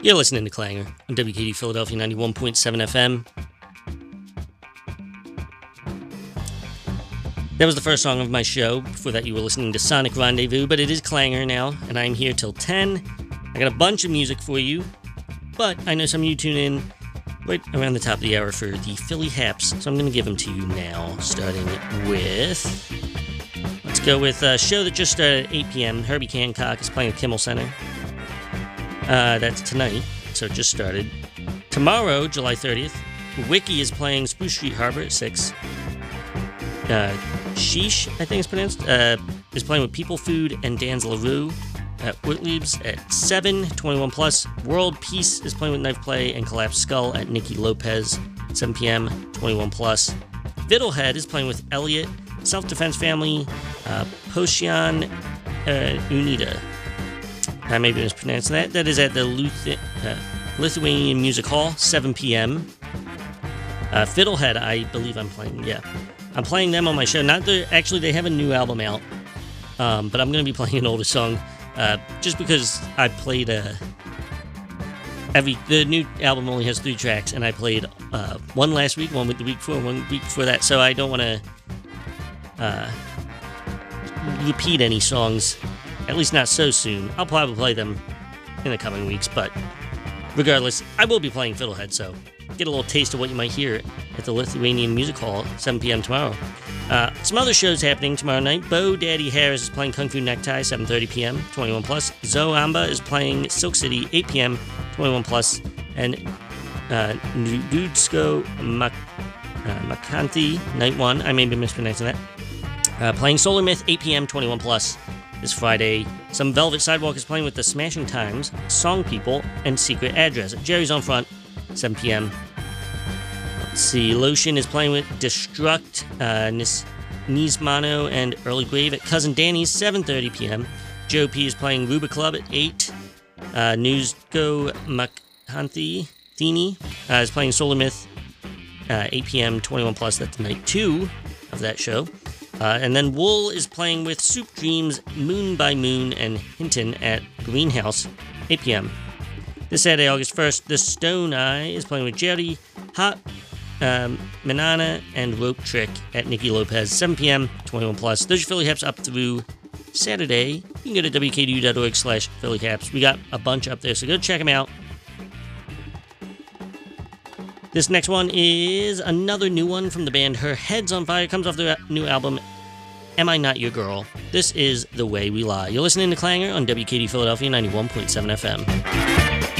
You're listening to Clanger on WKD Philadelphia 91.7 FM. That was the first song of my show. Before that, you were listening to Sonic Rendezvous, but it is Clanger now, and I'm here till 10. I got a bunch of music for you, but I know some of you tune in right around the top of the hour for the Philly Haps, so I'm going to give them to you now, starting with... Let's go with a show that just started at 8 p.m. Herbie Hancock is playing at Kimmel Center. That's tonight, so it just started. Tomorrow, July 30th, Wiki is playing Spruce Street Harbor at 6. Sheesh, I think it's pronounced, is playing with People Food and Dan's LaRue at Whitlieb's at 7, 21 plus. World Peace is playing with Knife Play and Collapsed Skull at Nikki Lopez, 7 p.m., 21 plus. Fiddlehead is playing with Elliot, Self-Defense Family, Potion Unida. I may be mispronouncing that. That is at the Lithuanian Music Hall, 7 p.m. Fiddlehead, I believe I'm playing, yeah. I'm playing them on my show. Actually, they have a new album out, but I'm going to be playing an older song, just because I played the new album only has 3 tracks, and I played one last week, one the week before, 1 week before that, so I don't want to repeat any songs, at least not so soon. I'll probably play them in the coming weeks, but regardless, I will be playing Fiddlehead, so get a little taste of what you might hear at the Lithuanian Music Hall, 7 p.m. tomorrow. Some other shows happening tomorrow night. Bo Daddy Harris is playing Kung Fu Necktie, 7:30 p.m., 21 plus. Zoe Amba is playing Silk City, 8 p.m., 21 plus. And Dudsko Makanti, night 1, I may be mispronouncing that, playing Solar Myth, 8 p.m., 21 plus. This Friday, Some Velvet Sidewalk is playing with the Smashing Times, Song People, and Secret Address at Jerry's on Front, 7 p.m. Let's see, Lotion is playing with Destruct, Nismano, and Early Grave at Cousin Danny's, 7:30 p.m. Joe P is playing Ruba Club at 8. Newsgo Makhanthi Thini is playing Solar Myth, 8 p.m., 21 plus. That's night 2 of that show. And then Wool is playing with Soup Dreams, Moon by Moon, and Hinton at Greenhouse, 8 p.m. This Saturday, August 1st, The Stone Eye is playing with Jerry, Hot, Manana, and Rope Trick at Nikki Lopez, 7 p.m., 21 plus. Those are Philly Haps up through Saturday. You can go to wkdu.org/Philly Haps. We got a bunch up there, so go check them out. This next one is another new one from the band Her Head's on Fire. Comes off their new album, Am I Not Your Girl? This is The Way We Lie. You're listening to Clanger on WKD Philadelphia 91.7 FM.